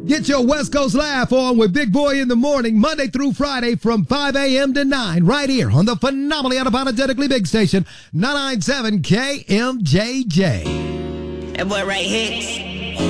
Get your West Coast laugh on with Big Boy in the morning, Monday through Friday from 5 a.m. to 9, right here on the phenomenally unapologetically big station, 997 KMJJ. That boy right here.